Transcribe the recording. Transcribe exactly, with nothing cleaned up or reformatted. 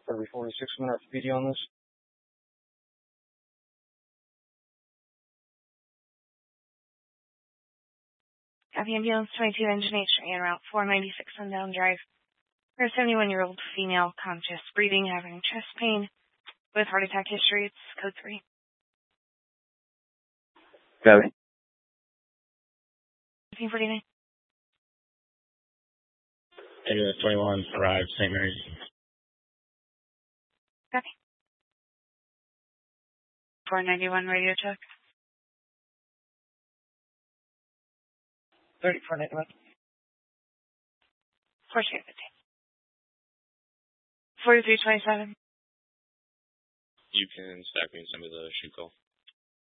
Every forty-six minute P D on this. Copy ambulance twenty-two, engine eight, en route four ninety-six Sundown Drive. For a seventy-one-year-old female, conscious, breathing, having chest pain, with heart attack history. It's code three. Copy. fifteen forty-nine. Ambulance twenty-one, arrived, Saint Mary's. Copy. four ninety-one, radio check. thirty-four ninety-one. four two fifteen. forty-three twenty-seven. You can stack me some of the shoot call.